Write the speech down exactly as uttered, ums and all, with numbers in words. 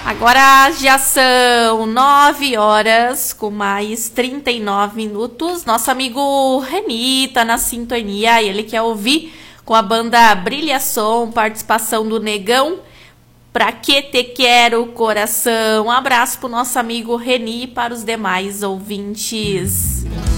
Agora já são nove horas com mais trinta e nove minutos. Nosso amigo Reni tá na sintonia. Ele quer ouvir com a banda Brilha Som, participação do Negão. Pra que te quero, coração? Um abraço pro nosso amigo Reni e para os demais ouvintes.